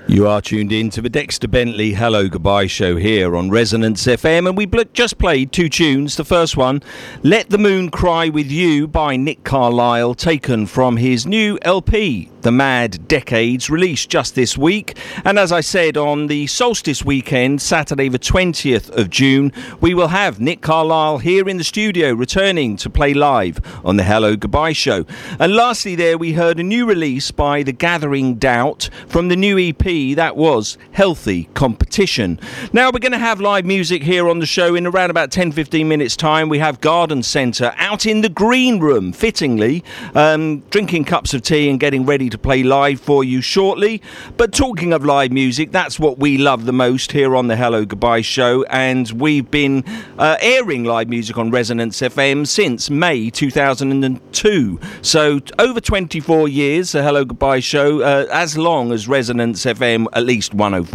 You are tuned in to the Dexter Bentley Hello Goodbye show here on Resonance FM, and we just played two tunes. The first one, Let the Moon Cry With You by Nick Carlisle, taken from his new LP, The Mad Decades, released just this week. And as I said, on the solstice weekend, Saturday the 20th of June, we will have Nick Carlisle here in the studio, returning to play live on the Hello Goodbye show. And lastly there, we heard a new release by The Gathering Doubt from the new EP, that was Healthy Competition. Now we're going to have live music here on the show in around about 10-15 minutes time. We have Garden Centre out in the green room, fittingly, drinking cups of tea and getting ready to play live for you shortly. But talking of live music, that's what we love the most here on the Hello Goodbye show, and we've been airing live music on Resonance FM since May 2002. So over 24 years, the Hello Goodbye show, as long as Resonance FM, at least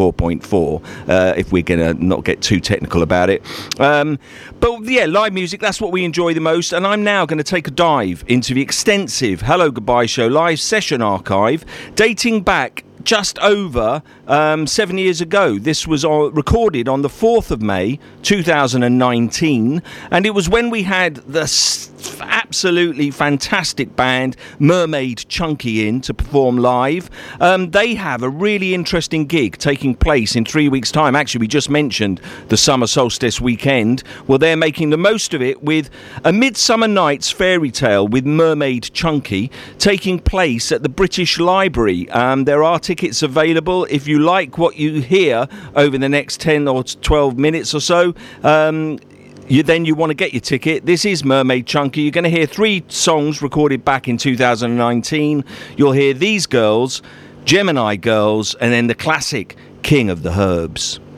104.4, if we're going to not get too technical about it. But yeah, live music, that's what we enjoy the most. And I'm now going to take a dive into the extensive Hello Goodbye show live session archive dating back just over 7 years ago. This was recorded on the 4th of May 2019, and it was when we had the absolutely fantastic band Mermaid Chunky in to perform live. They have a really interesting gig taking place in 3 weeks' time. Actually, we just mentioned the summer solstice weekend. Well, they're making the most of it with A Midsummer Night's Fairy Tale with Mermaid Chunky taking place at the British Library. There are tickets available. If you like what you hear over the next 10 or 12 minutes or so, you want to get your ticket. This is Mermaid Chunky. You're going to hear 3 songs recorded back in 2019. You'll hear These Girls, Gemini Girls, and then the classic King of the Herbs.